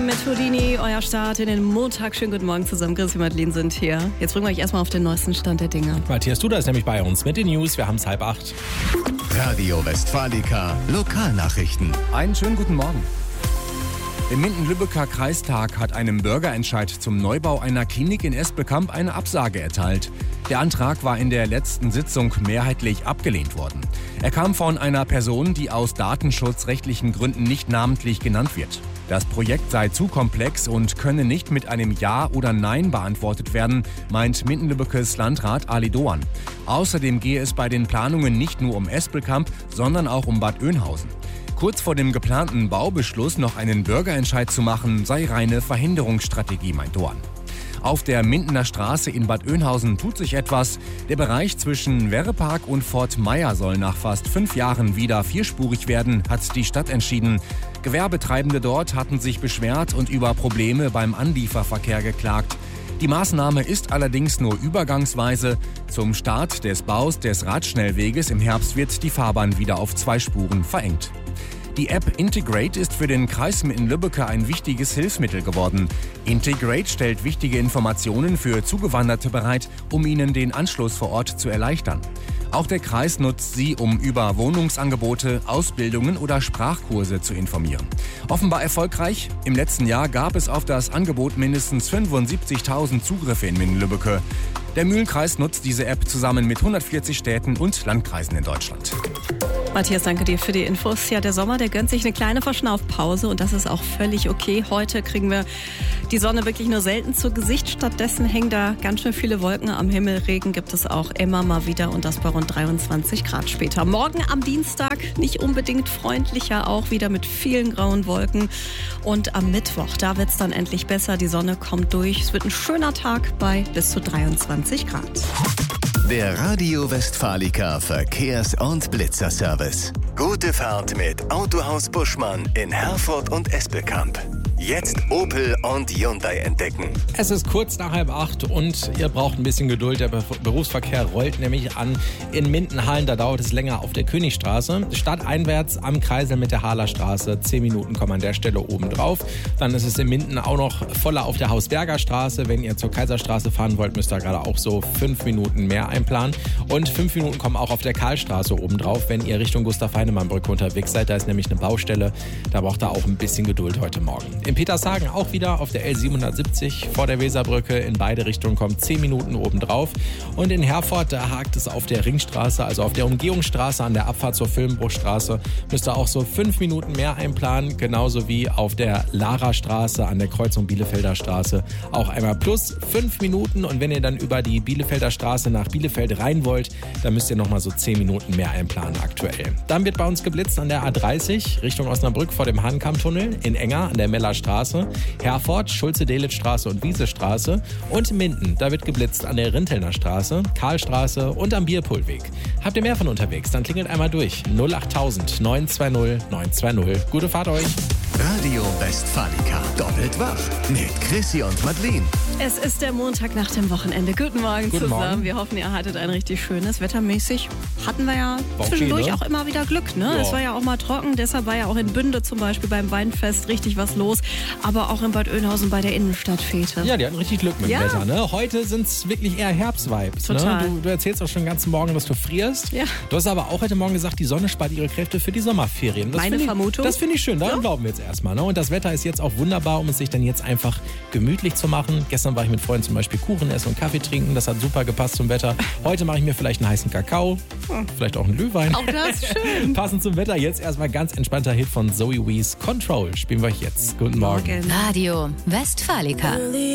Mit Houdini, euer Start in den Montag. Schönen guten Morgen zusammen. Chris und Madeline sind hier. Jetzt bringen wir euch erstmal auf den neuesten Stand der Dinge. Matthias Duda ist nämlich bei uns mit den News. Wir haben es 7:30. Radio Westfalica Lokalnachrichten. Einen schönen guten Morgen. Der Minden-Lübecker Kreistag hat einem Bürgerentscheid zum Neubau einer Klinik in Espelkamp eine Absage erteilt. Der Antrag war in der letzten Sitzung mehrheitlich abgelehnt worden. Er kam von einer Person, die aus datenschutzrechtlichen Gründen nicht namentlich genannt wird. Das Projekt sei zu komplex und könne nicht mit einem Ja oder Nein beantwortet werden, meint Minden-Lübeckes Landrat Ali Doan. Außerdem gehe es bei den Planungen nicht nur um Espelkamp, sondern auch um Bad Oeynhausen. Kurz vor dem geplanten Baubeschluss noch einen Bürgerentscheid zu machen, sei reine Verhinderungsstrategie, meint Doan. Auf der Mindener Straße in Bad Oeynhausen tut sich etwas. Der Bereich zwischen Werrepark und Fort Meier soll nach fast 5 Jahren wieder vierspurig werden, hat die Stadt entschieden. Gewerbetreibende dort hatten sich beschwert und über Probleme beim Anlieferverkehr geklagt. Die Maßnahme ist allerdings nur übergangsweise. Zum Start des Baus des Radschnellweges im Herbst wird die Fahrbahn wieder auf 2 Spuren verengt. Die App Integrate ist für den Kreis Minden-Lübbecke ein wichtiges Hilfsmittel geworden. Integrate stellt wichtige Informationen für Zugewanderte bereit, um ihnen den Anschluss vor Ort zu erleichtern. Auch der Kreis nutzt sie, um über Wohnungsangebote, Ausbildungen oder Sprachkurse zu informieren. Offenbar erfolgreich. Im letzten Jahr gab es auf das Angebot mindestens 75.000 Zugriffe in Minden-Lübbecke. Der Mühlenkreis nutzt diese App zusammen mit 140 Städten und Landkreisen in Deutschland. Matthias, danke dir für die Infos. Ja, der Sommer, der gönnt sich eine kleine Verschnaufpause und das ist auch völlig okay. Heute kriegen wir die Sonne wirklich nur selten zu Gesicht. Stattdessen hängen da ganz schön viele Wolken am Himmel. Regen gibt es auch immer mal wieder und das bei rund 23 Grad später. Morgen am Dienstag nicht unbedingt freundlicher, auch wieder mit vielen grauen Wolken. Und am Mittwoch, da wird es dann endlich besser. Die Sonne kommt durch. Es wird ein schöner Tag bei bis zu 23 Grad. Der Radio Westfalica Verkehrs- und Blitzerservice. Gute Fahrt mit Autohaus Buschmann in Herford und Espelkamp. Jetzt Opel und Hyundai entdecken. Es ist kurz nach 7:30 und ihr braucht ein bisschen Geduld. Der Berufsverkehr rollt nämlich an in Mindenhallen. Da dauert es länger auf der Königstraße. Stadteinwärts am Kreisel mit der Harlerstraße. 10 Minuten kommen an der Stelle oben drauf. Dann ist es in Minden auch noch voller auf der Hausberger Straße. Wenn ihr zur Kaiserstraße fahren wollt, müsst ihr gerade auch so 5 Minuten mehr einplanen. Und 5 Minuten kommen auch auf der Karlstraße oben drauf, wenn ihr Richtung Gustav-Heinemann-Brücke unterwegs seid. Da ist nämlich eine Baustelle. Da braucht ihr auch ein bisschen Geduld heute Morgen. In Petershagen auch wieder auf der L770 vor der Weserbrücke. In beide Richtungen kommen 10 Minuten obendrauf. Und in Herford, da hakt es auf der Ringstraße, also auf der Umgehungsstraße an der Abfahrt zur Filmbruchstraße. Müsst ihr auch so 5 Minuten mehr einplanen. Genauso wie auf der Lara-Straße an der Kreuzung Bielefelder Straße. Auch einmal plus 5 Minuten. Und wenn ihr dann über die Bielefelder Straße nach Bielefeld rein wollt, dann müsst ihr nochmal so 10 Minuten mehr einplanen aktuell. Dann wird bei uns geblitzt an der A30 Richtung Osnabrück vor dem Hahnkammtunnel. In Enger an der Mellerstraße. Herford, Schulze-Delitzsch-Straße und Wiesestraße. Und Minden, da wird geblitzt an der Rintelner Straße, Karlstraße und am Bierpohlweg. Habt ihr mehr von unterwegs? Dann klingelt einmal durch. 08000 920 920. Gute Fahrt euch. Radio Westfalica. Doppelt wach mit Chrissy und Madeline. Es ist der Montag nach dem Wochenende. Guten Morgen Guten zusammen. Morgen. Wir hoffen, ihr hattet ein richtig schönes. Wettermäßig hatten wir ja War okay, zwischendurch ne? auch immer wieder Glück. Ne? Ja. Es war ja auch mal trocken. Deshalb war ja auch in Bünde zum Beispiel beim Weinfest richtig was los. Aber auch in Bad Oeynhausen bei der Innenstadtfete. Ja, die hatten richtig Glück mit dem Ja. Wetter. Ne? Heute sind es wirklich eher Herbstvibes. Total. Ne? Du erzählst auch schon den ganzen Morgen, dass du frierst. Ja. Du hast aber auch heute Morgen gesagt, die Sonne spart ihre Kräfte für die Sommerferien. Meine Vermutung. Das finde ich schön, daran glauben wir jetzt erstmal. Ne? Und das Wetter ist jetzt auch wunderbar, um es sich dann jetzt einfach gemütlich zu machen. Gestern war ich mit Freunden zum Beispiel Kuchen essen und Kaffee trinken. Das hat super gepasst zum Wetter. Heute mache ich mir vielleicht einen heißen Kakao, vielleicht auch einen Glühwein. Auch das schön. Passend zum Wetter jetzt erstmal ganz entspannter Hit von Zoe Wees. Control spielen wir euch jetzt. Guten Morgen. Morgen. Radio Westfalica.